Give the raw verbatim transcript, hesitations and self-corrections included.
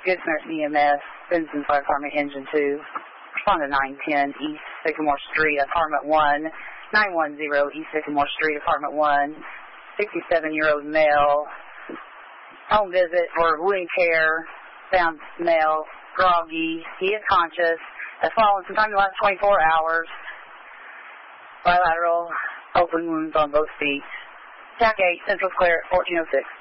Good Samaritan E M S, Benson Fire Department, Engine two. Respond to nine ten East Sycamore Street, Apartment one. nine one zero East Sycamore Street, Apartment one. sixty-seven-year-old male. Home visit for wound care. Found male, groggy. He is conscious. Has fallen sometime in the last twenty-four hours. Bilateral open wounds on both feet. Attack eight, Central Square, fourteen oh six.